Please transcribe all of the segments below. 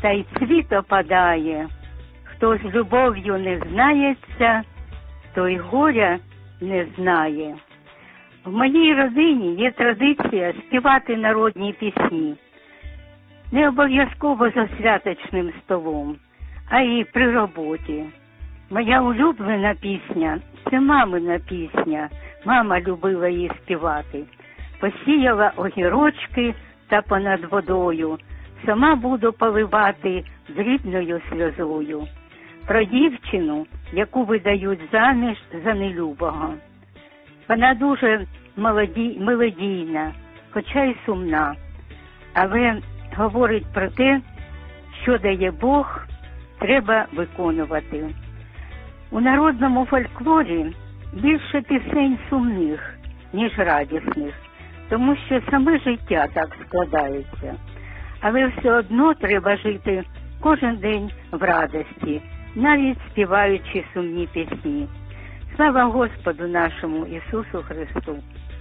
та й цвіт опадає. Хто з любов'ю не знається, той горя не знає. В моїй родині є традиція співати народні пісні. Не обов'язково за святочним столом, а й при роботі. Моя улюблена пісня – це мамина пісня. Мама любила її співати. Посіяла огірочки та понад водою, сама буду поливати дрібною сльозою. Про дівчину, яку видають заміж за нелюбого. Вона дуже мелодійна, хоча й сумна, але говорить про те, що дає Бог, треба виконувати. У народному фольклорі більше пісень сумних, ніж радісних, тому що саме життя так складається. Але все одно треба жити кожен день в радості, навіть співаючи сумні пісні. Слава Господу нашому Ісусу Христу!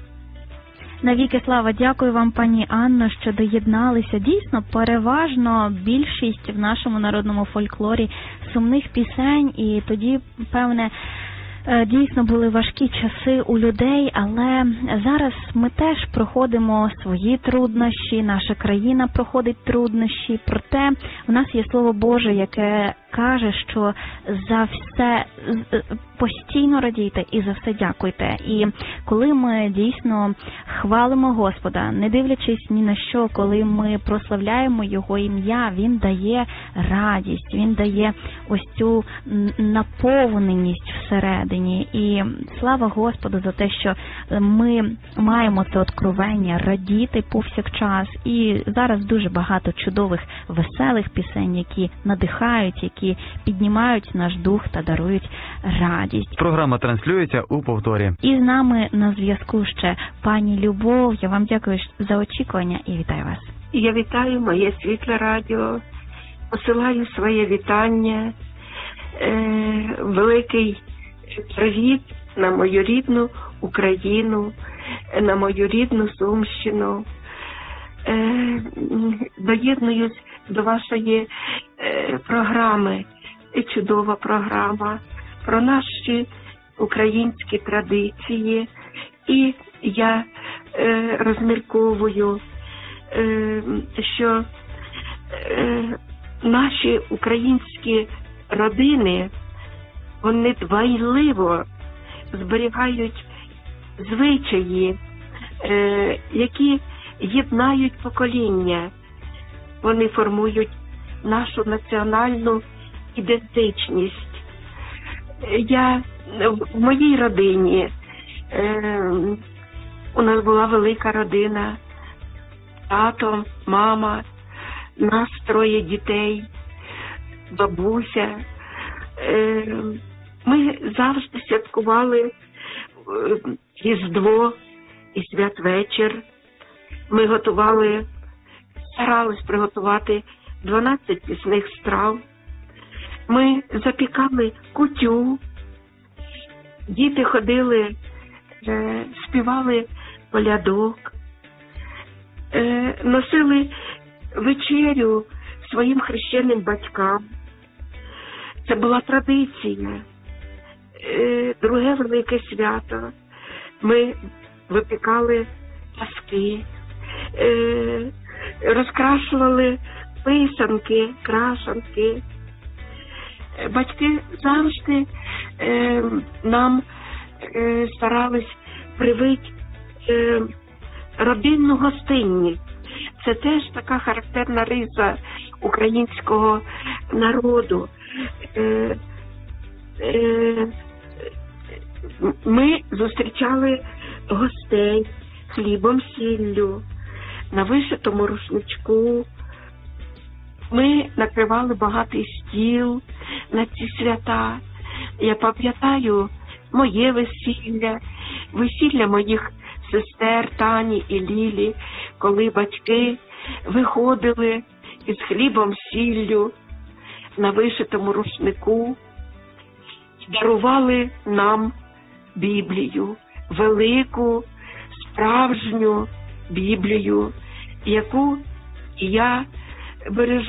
Навіки слава, дякую вам, пані Анно, що доєдналися. Дійсно, переважно більшість в нашому народному фольклорі сумних пісень, і тоді, певне, дійсно були важкі часи у людей, але зараз ми теж проходимо свої труднощі, наша країна проходить труднощі, проте у нас є Слово Боже, яке каже, що за все постійно радійте і за все дякуйте. І коли ми дійсно хвалимо Господа, не дивлячись ні на що, коли ми прославляємо Його ім'я, Він дає радість, Він дає ось цю наповненість всередині. І слава Господу за те, що ми маємо це откровення радіти повсякчас. І зараз дуже багато чудових, веселих пісень, які надихають, які піднімають наш дух та дарують радість. Програма транслюється у повторі. І з нами на зв'язку ще пані Любов. Я вам дякую за очікування і вітаю вас. Я вітаю моє світле радіо, посилаю своє вітання, великий привіт на мою рідну Україну, на мою рідну Сумщину. Доєднуюсь до вашої програми, чудова програма про наші українські традиції. І я розмірковую, що наші українські родини, вони дбайливо зберігають звичаї, які єднають покоління. Вони формують нашу національну ідентичність. В моїй родині, у нас була велика родина, тато, мама, нас 3 дітей, бабуся. Ми завжди святкували Різдво і святвечір. Ми старались приготувати 12 пісних страв. Ми запікали кутю, діти ходили, співали колядок, носили вечерю своїм хрещеним батькам. Це була традиція. Друге велике свято. Ми випікали паски, розкрашували писанки, крашанки. Батьки завжди нам старались привити родинну гостинність. Це теж така характерна риса українського народу. Ми зустрічали гостей хлібом, сіллю, на вишитому рушничку. Ми накривали багатий стіл на ці свята. Я пам'ятаю моє весілля моїх сестер Тані і Лілі, коли батьки виходили із хлібом, сіллю на вишитому рушнику, дарували нам Біблію, велику, справжню Біблію, яку я бережу